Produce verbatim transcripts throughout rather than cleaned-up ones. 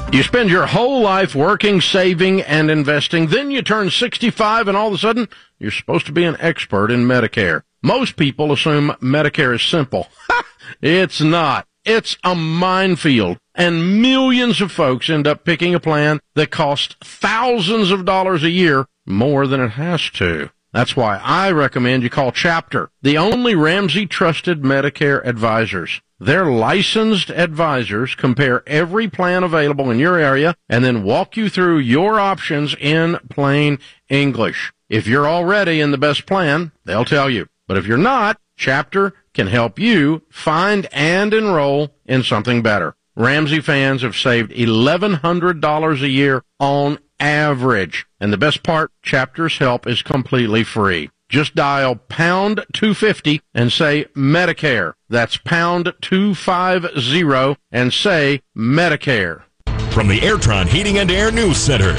You spend your whole life working, saving, and investing. Then you turn sixty-five, and all of a sudden, you're supposed to be an expert in Medicare. Most people assume Medicare is simple. It's not. It's a minefield. And millions of folks end up picking a plan that costs thousands of dollars a year more than it has to. That's why I recommend you call Chapter, the only Ramsey-trusted Medicare advisors. Their licensed advisors compare every plan available in your area and then walk you through your options in plain English. If you're already in the best plan, they'll tell you. But if you're not, Chapter can help you find and enroll in something better. Ramsey fans have saved eleven hundred dollars a year on average. And the best part, Chapter's help is completely free. Just dial pound two fifty and say Medicare. That's pound two fifty and say Medicare. From the Airtron Heating and Air News Center,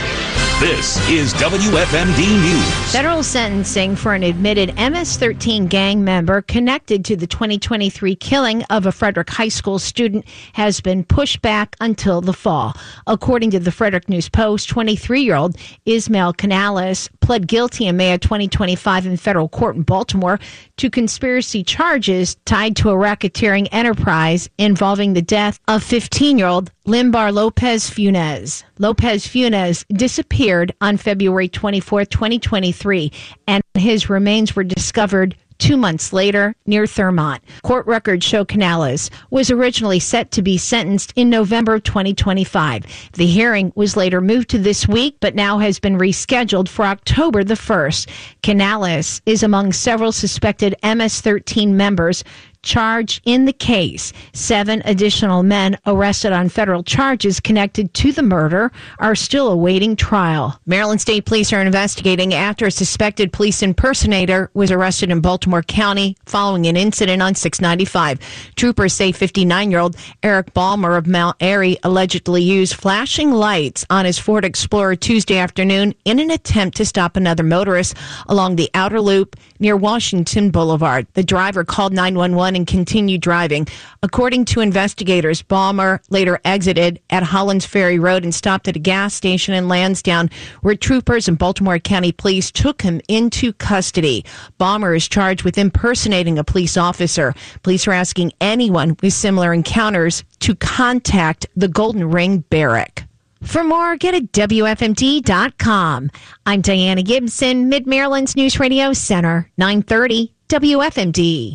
this is W F M D News. Federal sentencing for an admitted M S thirteen gang member connected to the twenty twenty-three killing of a Frederick High School student has been pushed back until the fall. According to the Frederick News Post, twenty-three-year-old Ismael Canales pled guilty in May of twenty twenty-five in federal court in Baltimore to conspiracy charges tied to a racketeering enterprise involving the death of fifteen-year-old Limbar Lopez Funes. Lopez Funes disappeared on February twenty-fourth, twenty twenty-three, and his remains were discovered two months later near Thurmont. Court records show Canales was originally set to be sentenced in November of twenty twenty-five. The hearing was later moved to this week, but now has been rescheduled for October the first. Canales is among several suspected M S thirteen members charged in the case. Seven additional men arrested on federal charges connected to the murder are still awaiting trial. Maryland State Police are investigating after a suspected police impersonator was arrested in Baltimore County following an incident on six ninety-five. Troopers say fifty-nine-year-old Eric Balmer of Mount Airy allegedly used flashing lights on his Ford Explorer Tuesday afternoon in an attempt to stop another motorist along the outer loop near Washington Boulevard. The driver called nine one one and continued driving. According to investigators, Balmer later exited at Hollands Ferry Road and stopped at a gas station in Lansdowne, where troopers and Baltimore County Police took him into custody. Balmer is charged with impersonating a police officer. Police are asking anyone with similar encounters to contact the Golden Ring Barrack. For more, get at W F M D dot com. I'm Diana Gibson, Mid-Maryland's News Radio Center, nine thirty W F M D.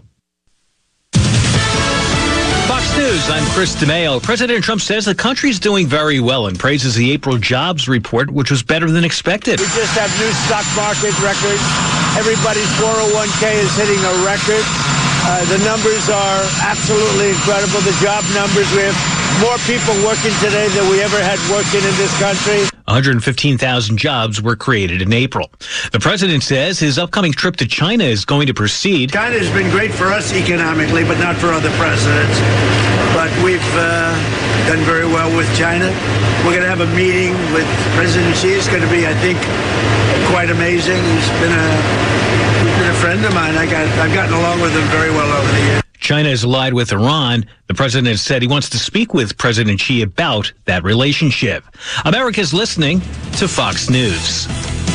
Fox News, I'm Chris DeMeo. President Trump says the country's doing very well and praises the April jobs report, which was better than expected. We just have new stock market records. Everybody's four oh one k is hitting a record. Uh, the numbers are absolutely incredible. The job numbers, we have more people working today than we ever had working in this country. one hundred fifteen thousand jobs were created in April. The president says his upcoming trip to China is going to proceed. China has been great for us economically, but not for other presidents. But we've uh, done very well with China. We're going to have a meeting with President Xi. It's going to be, I think, quite amazing. He's been a, he's been a friend of mine. I got, I've gotten along with him very well over the years. China is allied with Iran. The president said he wants to speak with President Xi about that relationship. America's listening to Fox News.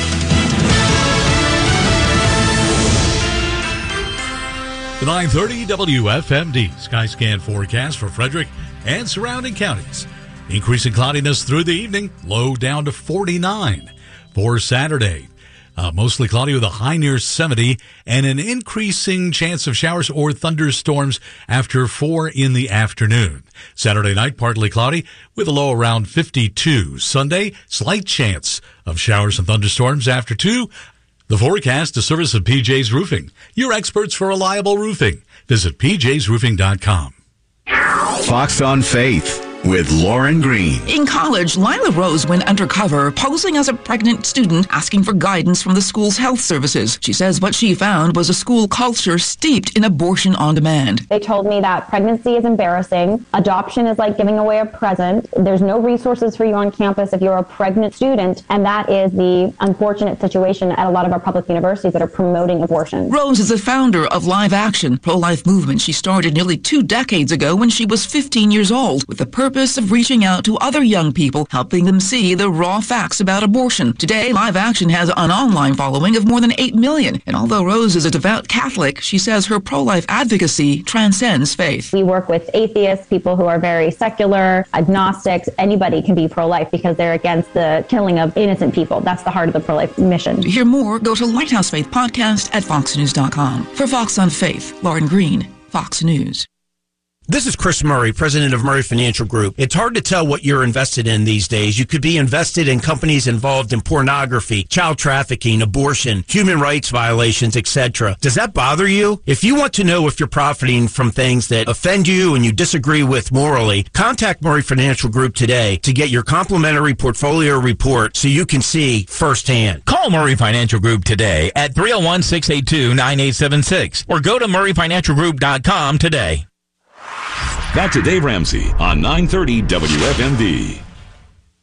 The nine thirty W F M D Skyscan forecast for Frederick and surrounding counties. Increasing cloudiness through the evening, low down to forty-nine for Saturday. Uh, mostly cloudy with a high near seventy and an increasing chance of showers or thunderstorms after four in the afternoon. Saturday night, partly cloudy with a low around fifty-two. Sunday, slight chance of showers and thunderstorms after two. The forecast, a service of P J's Roofing, your experts for reliable roofing. Visit P Js roofing dot com. Fox on Faith with Lauren Green. In college, Lila Rose went undercover, posing as a pregnant student, asking for guidance from the school's health services. She says what she found was a school culture steeped in abortion on demand. They told me that pregnancy is embarrassing. Adoption is like giving away a present. There's no resources for you on campus if you're a pregnant student, and that is the unfortunate situation at a lot of our public universities that are promoting abortion. Rose is the founder of Live Action, pro-life movement she started nearly two decades ago when she was fifteen years old, with the purpose purpose of reaching out to other young people, helping them see the raw facts about abortion. Today, Live Action has an online following of more than eight million. And although Rose is a devout Catholic, she says her pro-life advocacy transcends faith. We work with atheists, people who are very secular, agnostics. Anybody can be pro-life because they're against the killing of innocent people. That's the heart of the pro-life mission. To hear more, go to Lighthouse Faith Podcast at fox news dot com. For Fox on Faith, Lauren Green, Fox News. This is Chris Murray, president of Murray Financial Group. It's hard to tell what you're invested in these days. You could be invested in companies involved in pornography, child trafficking, abortion, human rights violations, et cetera. Does that bother you? If you want to know if you're profiting from things that offend you and you disagree with morally, contact Murray Financial Group today to get your complimentary portfolio report so you can see firsthand. Call Murray Financial Group today at three oh one, six eight two, nine eight seven six or go to murray financial group dot com today. Back to Dave Ramsey on nine thirty W F M D.